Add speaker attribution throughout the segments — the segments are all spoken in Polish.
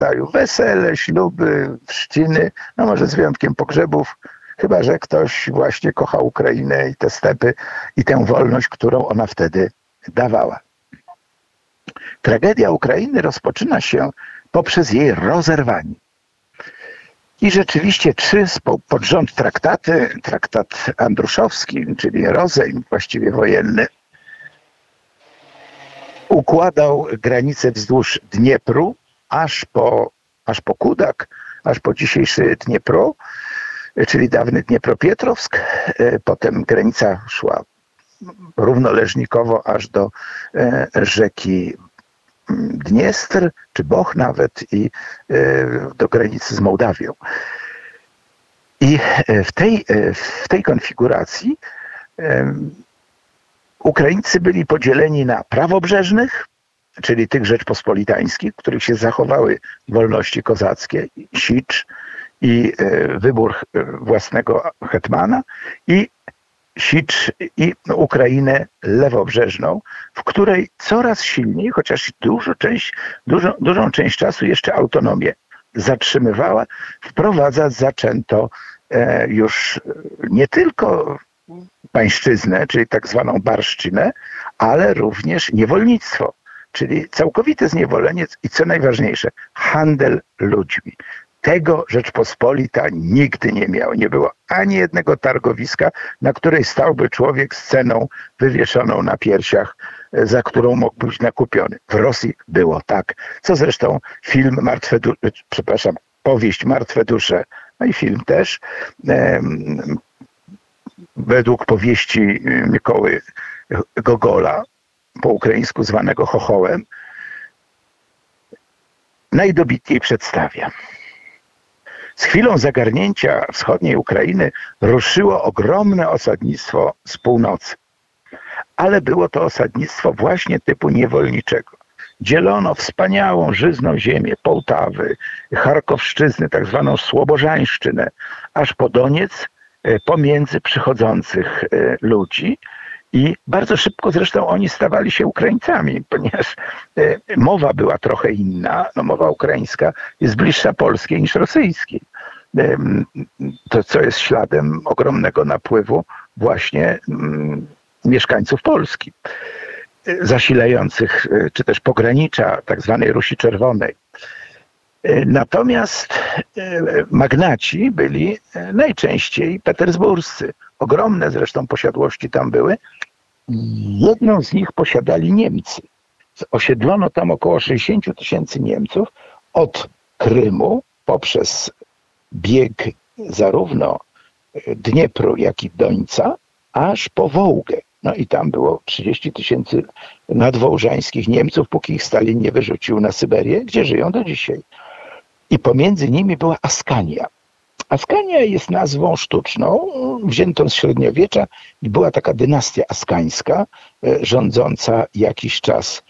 Speaker 1: rodzaju wesele, śluby, chrzciny, no może z wyjątkiem pogrzebów, chyba że ktoś właśnie kocha Ukrainę i te stepy i tę wolność, którą ona wtedy dawała. Tragedia Ukrainy rozpoczyna się poprzez jej rozerwanie. I rzeczywiście 3 pod rząd traktaty, traktat andruszowski, czyli rozejm właściwie wojenny, układał granice wzdłuż Dniepru, aż po Kudak, aż po dzisiejszy Dniepro, czyli dawny Dniepropietrowsk. Potem granica szła równoleżnikowo aż do rzeki Dniestr, czy Boch nawet, i do granicy z Mołdawią. I w tej konfiguracji Ukraińcy byli podzieleni na prawobrzeżnych, czyli tych rzeczpospolitańskich, w których się zachowały wolności kozackie, sicz i wybór własnego hetmana, i sicz i Ukrainę lewobrzeżną, w której coraz silniej, chociaż dużą część czasu jeszcze autonomię zatrzymywała, wprowadzać zaczęto już nie tylko pańszczyznę, czyli tak zwaną barszczynę, ale również niewolnictwo, czyli całkowite zniewolenie i, co najważniejsze, handel ludźmi. Tego Rzeczpospolita nigdy nie miała. Nie było ani jednego targowiska, na której stałby człowiek z ceną wywieszoną na piersiach, za którą mógł być nakupiony. W Rosji było tak, co zresztą powieść Martwe dusze, no i film też, według powieści Mikoły Gogola, po ukraińsku zwanego Chochołem, najdobitniej przedstawia. Z chwilą zagarnięcia wschodniej Ukrainy ruszyło ogromne osadnictwo z północy. Ale było to osadnictwo właśnie typu niewolniczego. Dzielono wspaniałą, żyzną ziemię Połtawy, Charkowszczyzny, tak zwaną Słobożańszczynę, aż po Doniec, pomiędzy przychodzących ludzi. I bardzo szybko zresztą oni stawali się Ukraińcami, ponieważ mowa była trochę inna. No, mowa ukraińska jest bliższa polskiej niż rosyjskiej. To, co jest śladem ogromnego napływu właśnie mieszkańców Polski, zasilających, czy też pogranicza tak zwanej Rusi Czerwonej. Natomiast magnaci byli najczęściej petersburscy. Ogromne zresztą posiadłości tam były. Jedną z nich posiadali Niemcy. Osiedlono tam około 60 000 Niemców od Krymu poprzez bieg zarówno Dniepru, jak i Dońca, aż po Wołgę. No i tam było 30 000 nadwołżańskich Niemców, póki ich Stalin nie wyrzucił na Syberię, gdzie żyją do dzisiaj. I pomiędzy nimi była Askania. Askania jest nazwą sztuczną, wziętą z średniowiecza, i była taka dynastia askańska, rządząca jakiś czas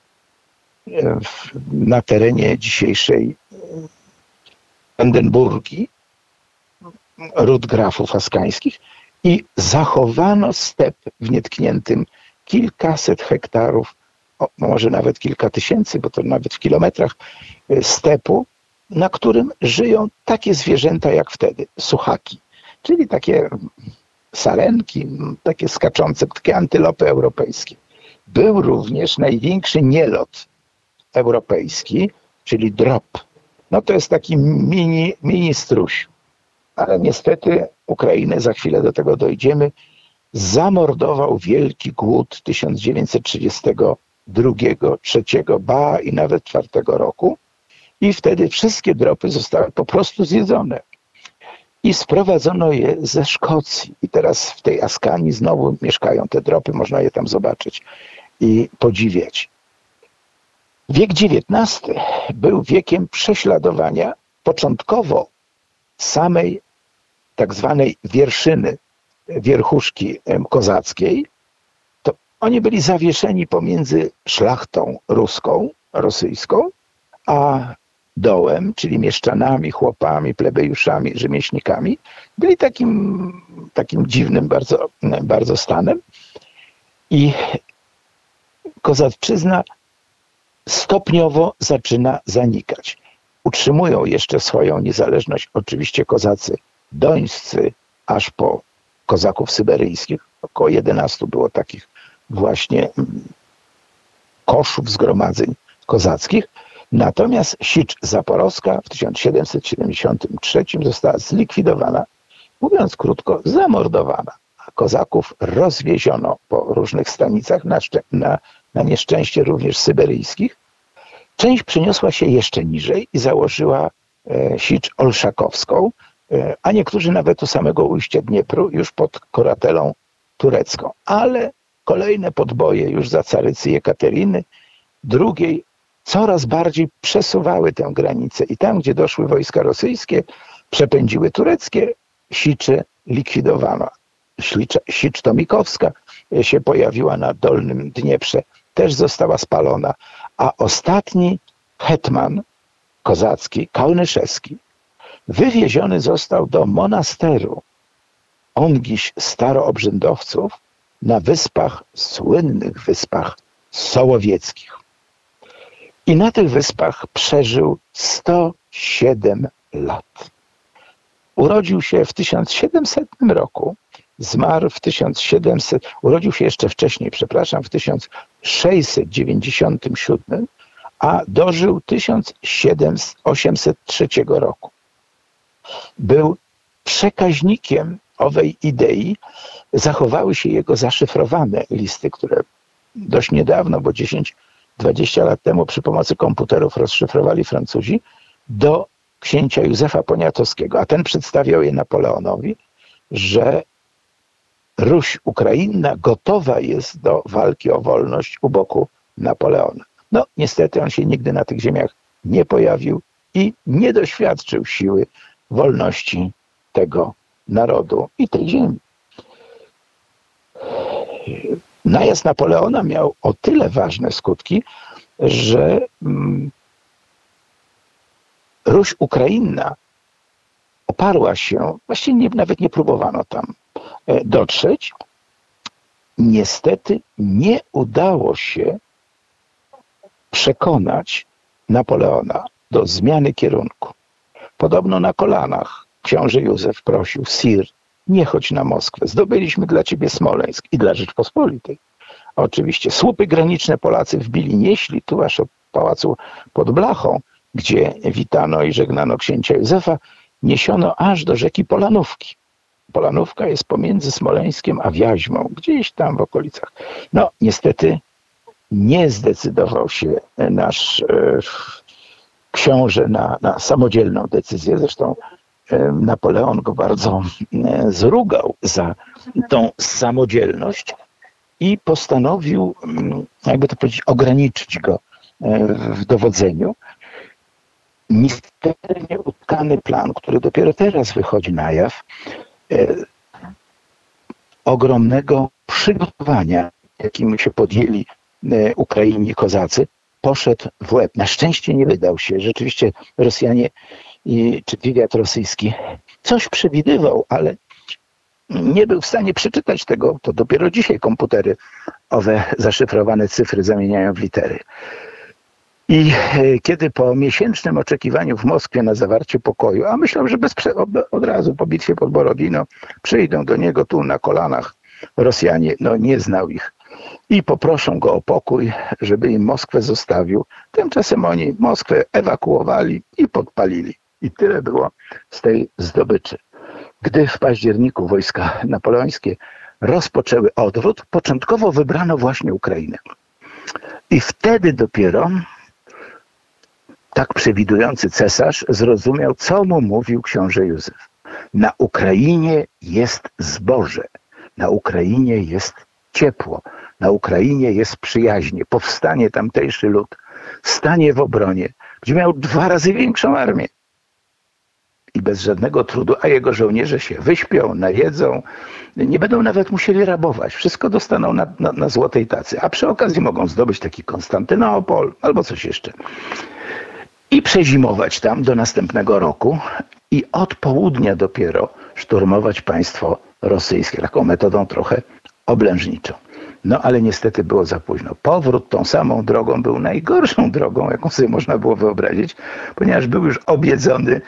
Speaker 1: na terenie dzisiejszej Brandenburgii, ród grafów askańskich, i zachowano step w nietkniętym kilkaset hektarów, może nawet kilka tysięcy, bo to nawet w kilometrach stepu, na którym żyją takie zwierzęta jak wtedy, suchaki, czyli takie sarenki, takie skaczące, takie antylopy europejskie. Był również największy nielot europejski, czyli drop. No to jest taki mini struś. Ale niestety Ukrainę, za chwilę do tego dojdziemy, zamordował wielki głód 1932, 3, ba i nawet 4 roku. I wtedy wszystkie dropy zostały po prostu zjedzone. I sprowadzono je ze Szkocji. I teraz w tej Askanii znowu mieszkają te dropy, można je tam zobaczyć i podziwiać. Wiek XIX był wiekiem prześladowania początkowo samej tak zwanej wierszyny, wierchuszki kozackiej. To oni byli zawieszeni pomiędzy szlachtą ruską, rosyjską, a dołem, czyli mieszczanami, chłopami, plebejuszami, rzemieślnikami, byli takim dziwnym bardzo stanem. I kozaczyzna stopniowo zaczyna zanikać. utrzymują jeszcze swoją niezależność oczywiście kozacy dońscy, aż po kozaków syberyjskich. Około 11 było takich właśnie koszów, zgromadzeń kozackich. Natomiast Sicz Zaporowska w 1773 została zlikwidowana, mówiąc krótko, zamordowana. A kozaków rozwieziono po różnych stanicach, na nieszczęście również syberyjskich. Część przeniosła się jeszcze niżej i założyła Sicz Olszakowską, a niektórzy nawet u samego ujścia Dniepru, już pod Koratelą turecką. Ale kolejne podboje już za carycy Jekateryny II coraz bardziej przesuwały tę granicę i tam, gdzie doszły wojska rosyjskie, przepędziły tureckie, Siczy likwidowano. Sicz Tomikowska się pojawiła na Dolnym Dnieprze, też została spalona, a ostatni hetman kozacki, Kołnyszewski, wywieziony został do monasteru ongiś staroobrzędowców na wyspach, słynnych wyspach Sołowieckich. I na tych wyspach przeżył 107 lat. Urodził się w 1700 roku, zmarł w 1700, urodził się jeszcze wcześniej, przepraszam, w 1697, a dożył 1803 roku. Był przekaźnikiem owej idei. Zachowały się jego zaszyfrowane listy, które dość niedawno, bo 10-20 lat temu przy pomocy komputerów rozszyfrowali Francuzi, do księcia Józefa Poniatowskiego, a ten przedstawiał je Napoleonowi, że Ruś Ukraina gotowa jest do walki o wolność u boku Napoleona. No niestety on się nigdy na tych ziemiach nie pojawił i nie doświadczył siły wolności tego narodu i tej ziemi. Najazd Napoleona miał o tyle ważne skutki, że Ruś Ukraina oparła się, właściwie nawet nie próbowano tam dotrzeć. Niestety nie udało się przekonać Napoleona do zmiany kierunku. Podobno na kolanach książę Józef prosił: Sir, nie chodź na Moskwę, zdobyliśmy dla ciebie Smoleńsk i dla Rzeczpospolitej. Oczywiście słupy graniczne Polacy wbili, nieśli tu aż od pałacu pod Blachą, gdzie witano i żegnano księcia Józefa, niesiono aż do rzeki Polanówki. Polanówka jest pomiędzy Smoleńskiem a Wiaźmą, gdzieś tam w okolicach. No niestety nie zdecydował się nasz książę na samodzielną decyzję. Zresztą Napoleon go bardzo zrugał za tą samodzielność i postanowił, jakby to powiedzieć, ograniczyć go w dowodzeniu. Misternie utkany plan, który dopiero teraz wychodzi na jaw, ogromnego przygotowania, jakim się podjęli Ukraińcy kozacy, poszedł w łeb. Na szczęście nie wydał się. Rzeczywiście Rosjanie czy wywiad rosyjski coś przewidywał, ale nie był w stanie przeczytać tego. To dopiero dzisiaj komputery owe zaszyfrowane cyfry zamieniają w litery. I kiedy po miesięcznym oczekiwaniu w Moskwie na zawarcie pokoju, a myślał, że od razu po bitwie pod Borodino przyjdą do niego tu na kolanach Rosjanie, no nie znał ich i poproszą go o pokój, żeby im Moskwę zostawił. Tymczasem oni Moskwę ewakuowali i podpalili. I tyle było z tej zdobyczy. Gdy w październiku wojska napoleońskie rozpoczęły odwrót, początkowo wybrano właśnie Ukrainę. I wtedy dopiero tak przewidujący cesarz zrozumiał, co mu mówił książę Józef. Na Ukrainie jest zboże, na Ukrainie jest ciepło, na Ukrainie jest przyjaźnie. Powstanie tamtejszy lud, stanie w obronie, będzie miał 2 razy większą armię. I bez żadnego trudu, a jego żołnierze się wyśpią, najedzą, nie będą nawet musieli rabować. Wszystko dostaną na złotej tacy, a przy okazji mogą zdobyć taki Konstantynopol albo coś jeszcze. I przezimować tam do następnego roku i od południa dopiero szturmować państwo rosyjskie, taką metodą trochę oblężniczą. No ale niestety było za późno. Powrót tą samą drogą był najgorszą drogą, jaką sobie można było wyobrazić, ponieważ był już objedzony,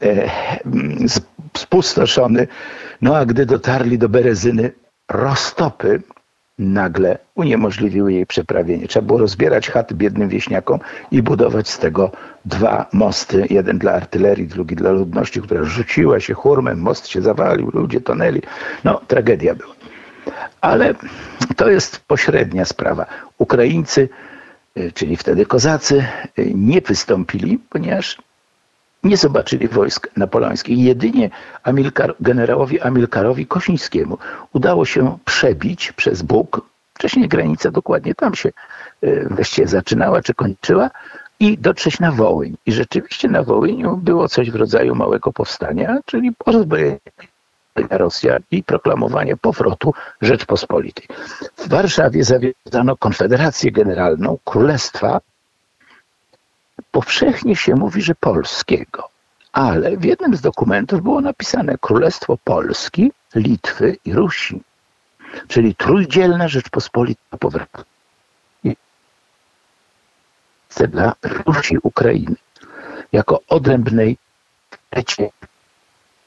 Speaker 1: spustoszony. No a gdy dotarli do Berezyny, roztopy nagle uniemożliwiły jej przeprawienie. Trzeba było rozbierać chaty biednym wieśniakom i budować z tego 2 mosty. Jeden dla artylerii, drugi dla ludności, która rzuciła się hurmem, most się zawalił, ludzie tonęli. No, tragedia była. Ale to jest pośrednia sprawa. Ukraińcy, czyli wtedy kozacy, nie wystąpili, ponieważ nie zobaczyli wojsk napoleońskich. Jedynie generałowi Amilcarowi Kosińskiemu udało się przebić przez Bóg. Wcześniej granica dokładnie tam się wreszcie zaczynała czy kończyła i dotrzeć na Wołyń. I rzeczywiście na Wołyniu było coś w rodzaju małego powstania, czyli pozbrojenie Rosjan i proklamowanie powrotu Rzeczpospolitej. W Warszawie zawiązano konfederację generalną Królestwa. Powszechnie się mówi, że polskiego, ale w jednym z dokumentów było napisane Królestwo Polski, Litwy i Rusi, czyli trójdzielna Rzeczpospolita powrotu. Dla Rusi Ukrainy jako odrębnej trzeciej